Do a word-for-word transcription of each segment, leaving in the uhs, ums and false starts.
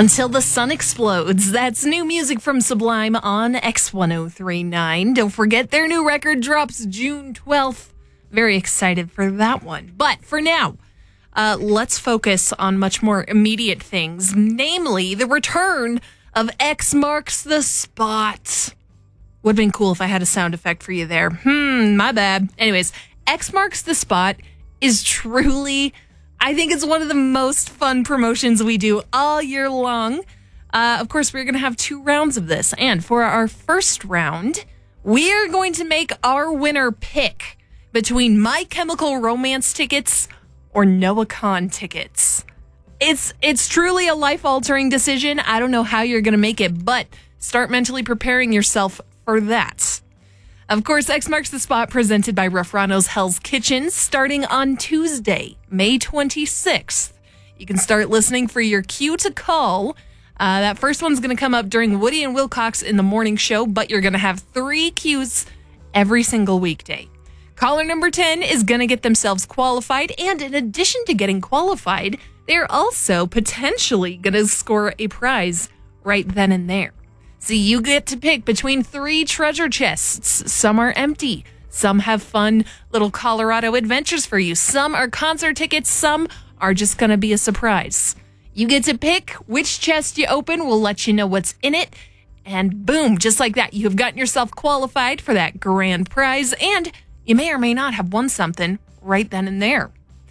Until the Sun Explodes. That's new music from Sublime on X ten thirty-nine. Don't forget their new record drops June twelfth. Very excited for that one. But for now, uh, let's focus on much more immediate things, namely the return of X Marks the Spot. Would have been cool if I had a sound effect for you there. Hmm, my bad. Anyways, X Marks the Spot is truly... I think it's one of the most fun promotions we do all year long. Uh, of course, we're going to have two rounds of this. And for our first round, we are going to make our winner pick between My Chemical Romance tickets or Noah Kahan tickets. It's it's truly a life-altering decision. I don't know how you're going to make it, but start mentally preparing yourself for that. Of course, X Marks the Spot presented by Refrano's Hell's Kitchen starting on Tuesday, May twenty-sixth. You can start listening for your cue to call. Uh, that first one's going to come up during Woody and Wilcox in the morning show, but you're going to have three cues every single weekday. Caller number ten is going to get themselves qualified, and in addition to getting qualified, they're also potentially going to score a prize right then and there. So you get to pick between three treasure chests. Some are empty. Some have fun little Colorado adventures for you. Some are concert tickets. Some are just going to be a surprise. You get to pick which chest you open. We'll let you know what's in it. And boom, just like that, you have gotten yourself qualified for that grand prize. And you may or may not have won something right then and there.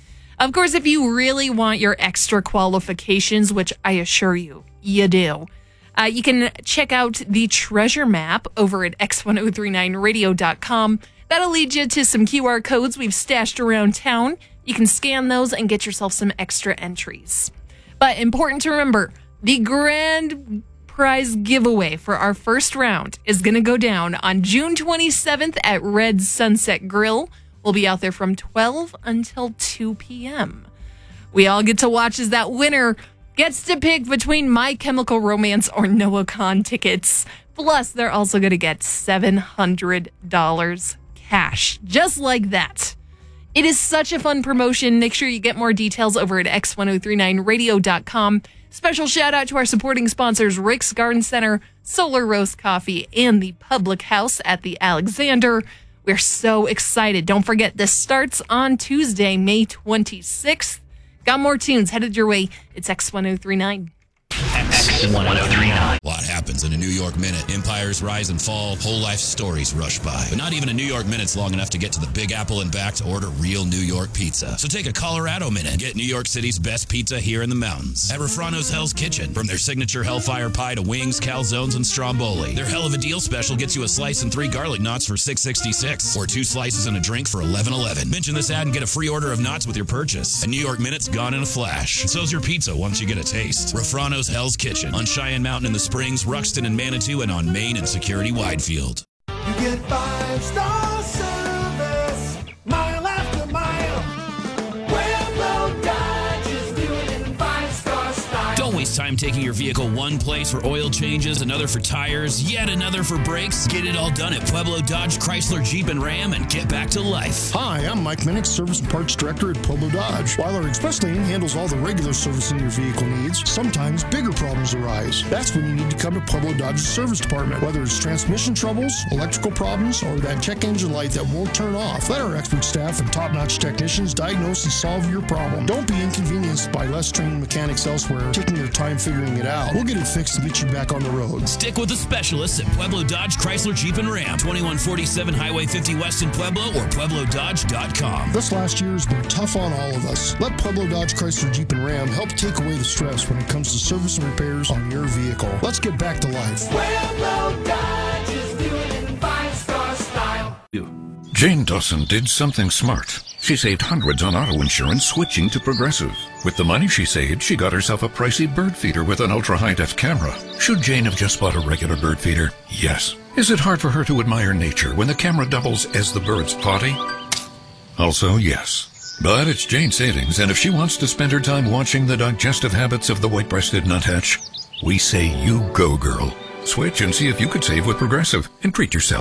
Of course, if you really want your extra qualifications, which I assure you, you do, Uh, you can check out the treasure map over at x ten thirty-nine radio dot com. That'll lead you to some Q R codes we've stashed around town. You can scan those and get yourself some extra entries. But important to remember, the grand prize giveaway for our first round is going to go down on June twenty-seventh at Red Sunset Grill. We'll be out there from twelve until two p.m. We all get to watch as that winner gets to pick between My Chemical Romance or Noah Kahan tickets. Plus, they're also going to get seven hundred dollars cash. Just like that. It is such a fun promotion. Make sure you get more details over at x ten thirty-nine radio dot com. Special shout out to our supporting sponsors, Rick's Garden Center, Solar Roast Coffee, and the Public House at the Alexander. We're so excited. Don't forget, this starts on Tuesday, May twenty-sixth. Got more tunes headed your way. It's X ten thirty-nine. X ten thirty-nine. A lot happens in a New York minute. Empires rise and fall. Whole life stories rush by. But not even a New York minute's long enough to get to the Big Apple and back to order real New York pizza. So take a Colorado minute. Get New York City's best pizza here in the mountains. At Refrano's Hell's Kitchen. From their signature Hellfire Pie to wings, calzones, and stromboli. Their Hell of a Deal special gets you a slice and three garlic knots for six sixty-six. Or two slices and a drink for eleven eleven. Mention this ad and get a free order of knots with your purchase. A New York minute's gone in a flash. And so's your pizza once you get a taste. Refrano's Hell's Kitchen. On Cheyenne Mountain in the Springs, Ruxton and Manitou, and on Main and Security Widefield. You get five-star service, mile after mile. Pueblo Dodge is doing it in five-star style. Don't waste time taking your vehicle one place for oil changes, another for tires, yet another for brakes. Get it all done at Pueblo Dodge, Chrysler, Jeep, and Ram and get back to life. Hi, I'm Mike Minnick, Service and Parts Director at Pueblo Dodge. While our express lane handles all the regular servicing your vehicle needs, sometimes bigger problems arise. That's when you need to come to Pueblo Dodge's service department. Whether it's transmission troubles, electrical problems, or that check engine light that won't turn off, let our expert staff and top-notch technicians diagnose and solve your problem. Don't be inconvenienced by less trained mechanics elsewhere, taking your time figuring it out. We'll get it fixed to get you back on the road. Stick with the specialists at Pueblo Dodge, Chrysler, Jeep, and Ram. twenty-one forty-seven Highway fifty West in Pueblo or pueblo dodge dot com. This last year has been tough on all of us. Let Pueblo Dodge, Chrysler, Jeep, and Ram help take away the stress when it comes to service and repairs on your vehicle. Let's get back to life. Pueblo Dodge is doing it in five-star style. Jane Dawson did something smart. She saved hundreds on auto insurance switching to Progressive. With the money she saved, she got herself a pricey bird feeder with an ultra-high-def camera. Should Jane have just bought a regular bird feeder? Yes. Is it hard for her to admire nature when the camera doubles as the bird's potty? Also, yes. But it's Jane's savings, and if she wants to spend her time watching the digestive habits of the white-breasted nuthatch, we say you go, girl. Switch and see if you could save with Progressive and treat yourself.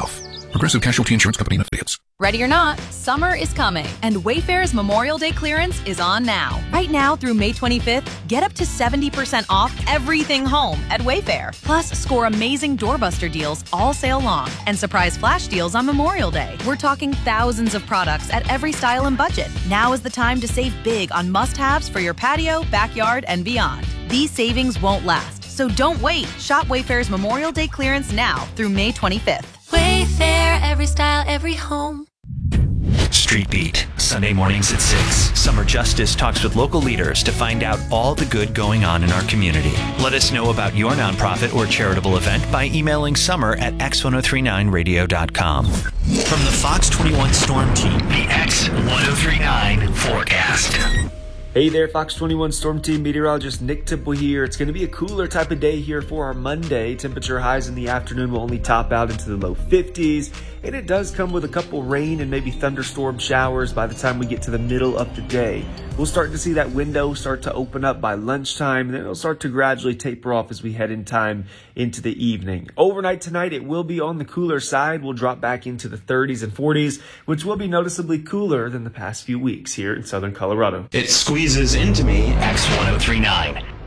Progressive Casualty Insurance Company and Affiliates. Ready or not, summer is coming, and Wayfair's Memorial Day clearance is on now. Right now through May twenty-fifth, get up to seventy percent off everything home at Wayfair. Plus, score amazing doorbuster deals all sale long and surprise flash deals on Memorial Day. We're talking thousands of products at every style and budget. Now is the time to save big on must-haves for your patio, backyard, and beyond. These savings won't last, so don't wait. Shop Wayfair's Memorial Day clearance now through May twenty-fifth. Wayfair, every style, every home. Street Beat, Sunday mornings at six. Summer Justice talks with local leaders to find out all the good going on in our community. Let us know about your nonprofit or charitable event by emailing summer at x ten thirty-nine radio dot com. From the Fox twenty-one Storm Team, the X ten thirty-nine forecast. Hey there, Fox twenty-one Storm Team meteorologist Nick Temple here. It's going to be a cooler type of day here for our Monday. Temperature highs in the afternoon will only top out into the low fifties, and it does come with a couple rain and maybe thunderstorm showers by the time we get to the middle of the day. We'll start to see that window start to open up by lunchtime, and then it'll start to gradually taper off as we head in time into the evening. Overnight tonight, it will be on the cooler side. We'll drop back into the thirties and forties, which will be noticeably cooler than the past few weeks here in southern Colorado. It squeezes into me, X ten thirty-nine.